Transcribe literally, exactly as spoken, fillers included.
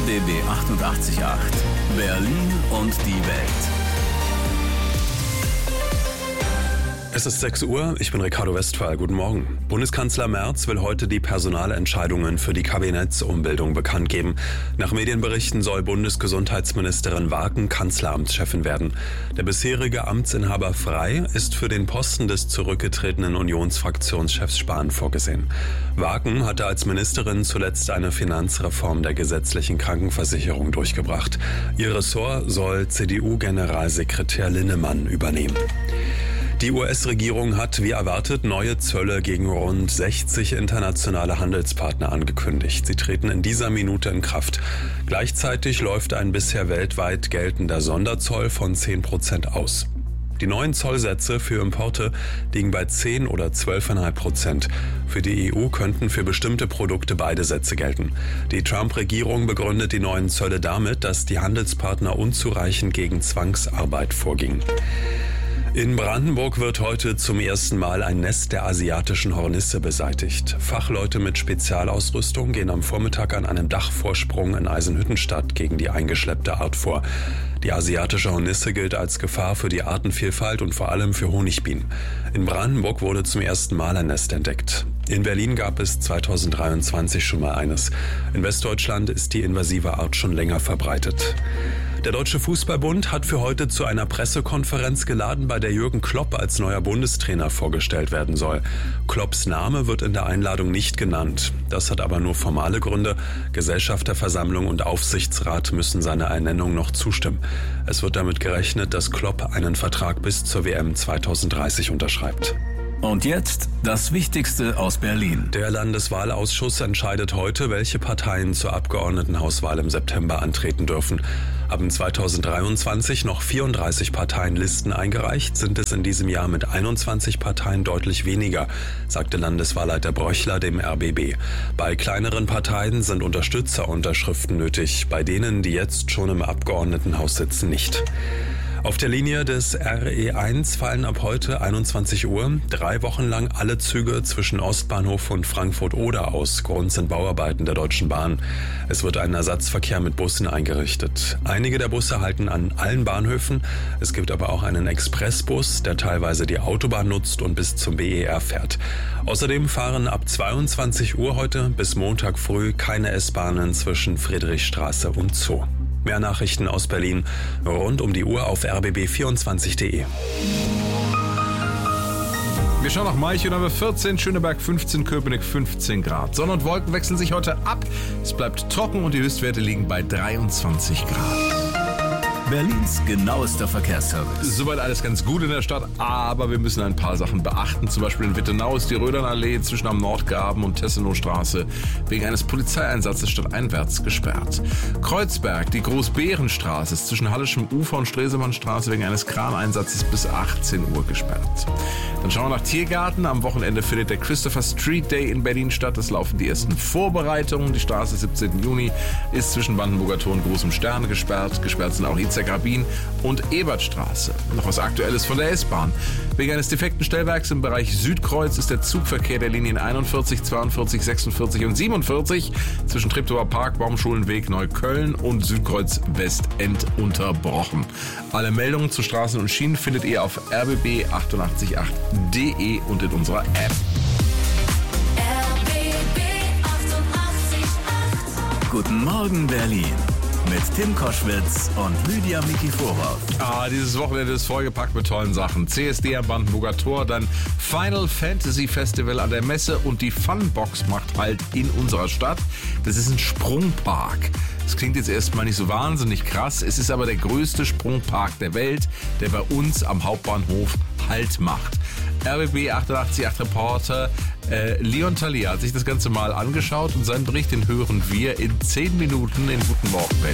B B achtundachtzig Komma acht. Berlin und die Welt. Es ist sechs Uhr, ich bin Ricardo Westphal. Guten Morgen. Bundeskanzler Merz will heute die Personalentscheidungen für die Kabinettsumbildung bekannt geben. Nach Medienberichten soll Bundesgesundheitsministerin Waken Kanzleramtschefin werden. Der bisherige Amtsinhaber Frey ist für den Posten des zurückgetretenen Unionsfraktionschefs Spahn vorgesehen. Waken hatte als Ministerin zuletzt eine Finanzreform der gesetzlichen Krankenversicherung durchgebracht. Ihr Ressort soll C D U-Generalsekretär Linnemann übernehmen. Die U S-Regierung hat, wie erwartet, neue Zölle gegen rund sechzig internationale Handelspartner angekündigt. Sie treten in dieser Minute in Kraft. Gleichzeitig läuft ein bisher weltweit geltender Sonderzoll von zehn Prozent aus. Die neuen Zollsätze für Importe liegen bei zehn oder zwölf Komma fünf Prozent. Für die E U könnten für bestimmte Produkte beide Sätze gelten. Die Trump-Regierung begründet die neuen Zölle damit, dass die Handelspartner unzureichend gegen Zwangsarbeit vorgingen. In Brandenburg wird heute zum ersten Mal ein Nest der asiatischen Hornisse beseitigt. Fachleute mit Spezialausrüstung gehen am Vormittag an einem Dachvorsprung in Eisenhüttenstadt gegen die eingeschleppte Art vor. Die asiatische Hornisse gilt als Gefahr für die Artenvielfalt und vor allem für Honigbienen. In Brandenburg wurde zum ersten Mal ein Nest entdeckt. In Berlin gab es zweitausenddreiundzwanzig schon mal eines. In Westdeutschland ist die invasive Art schon länger verbreitet. Der Deutsche Fußballbund hat für heute zu einer Pressekonferenz geladen, bei der Jürgen Klopp als neuer Bundestrainer vorgestellt werden soll. Klopps Name wird in der Einladung nicht genannt. Das hat aber nur formale Gründe. Gesellschafterversammlung und Aufsichtsrat müssen seiner Ernennung noch zustimmen. Es wird damit gerechnet, dass Klopp einen Vertrag bis zur W M zweitausenddreißig unterschreibt. Und jetzt das Wichtigste aus Berlin. Der Landeswahlausschuss entscheidet heute, welche Parteien zur Abgeordnetenhauswahl im September antreten dürfen. Haben zweitausenddreiundzwanzig noch vierunddreißig Parteien Listen eingereicht, sind es in diesem Jahr mit einundzwanzig Parteien deutlich weniger, sagte Landeswahlleiter Bröchler dem R B B. Bei kleineren Parteien sind Unterstützerunterschriften nötig, bei denen, die jetzt schon im Abgeordnetenhaus sitzen, nicht. Auf der Linie des R E eins fallen ab heute einundzwanzig Uhr drei Wochen lang alle Züge zwischen Ostbahnhof und Frankfurt-Oder aus. Grund sind Bauarbeiten der Deutschen Bahn. Es wird ein Ersatzverkehr mit Bussen eingerichtet. Einige der Busse halten an allen Bahnhöfen. Es gibt aber auch einen Expressbus, der teilweise die Autobahn nutzt und bis zum B E R fährt. Außerdem fahren ab zweiundzwanzig Uhr heute bis Montag früh keine S-Bahnen zwischen Friedrichstraße und Zoo. Mehr Nachrichten aus Berlin rund um die Uhr auf r b b vierundzwanzig punkt d e. Wir schauen nach Malchow, Nummer vierzehn, Schöneberg fünfzehn, Köpenick fünfzehn Grad. Sonne und Wolken wechseln sich heute ab. Es bleibt trocken und die Höchstwerte liegen bei dreiundzwanzig Grad. Berlins genauester Verkehrsservice. Soweit alles ganz gut in der Stadt, aber wir müssen ein paar Sachen beachten. Zum Beispiel in Wittenau ist die Rödernallee zwischen am Nordgraben und Tessenowstraße wegen eines Polizeieinsatzes stadteinwärts gesperrt. Kreuzberg, die Großbärenstraße ist zwischen Hallischem Ufer und Stresemannstraße wegen eines Kraneinsatzes bis achtzehn Uhr gesperrt. Dann schauen wir nach Tiergarten. Am Wochenende findet der Christopher Street Day in Berlin statt. Es laufen die ersten Vorbereitungen. Die Straße siebzehnten Juni ist zwischen Brandenburger Tor und Großem Stern gesperrt. Gesperrt sind auch Grabin und Ebertstraße. Noch was Aktuelles von der S-Bahn. Wegen eines defekten Stellwerks im Bereich Südkreuz ist der Zugverkehr der Linien einundvierzig, zweiundvierzig, sechsundvierzig und siebenundvierzig zwischen Treptower Park, Baumschulenweg, Neukölln und Südkreuz Westend unterbrochen. Alle Meldungen zu Straßen und Schienen findet ihr auf r b b achtundachtzig Komma acht punkt d e und in unserer App. R B B achtundachtzig Komma acht. Guten Morgen, Berlin. Mit Tim Koschwitz und Lydia Mikiforov. Ah, dieses Wochenende ist vollgepackt mit tollen Sachen. C S D am Brandenburger Tor, dann Final Fantasy Festival an der Messe und die Funbox macht halt in unserer Stadt. Das ist ein Sprungpark. Das klingt jetzt erstmal nicht so wahnsinnig krass. Es ist aber der größte Sprungpark der Welt, der bei uns am Hauptbahnhof Halt macht. R B B achtundachtzig Komma acht Reporter äh, Leon Thalia hat sich das Ganze mal angeschaut und seinen Bericht, den hören wir in zehn Minuten in Guten Morgen Berlin.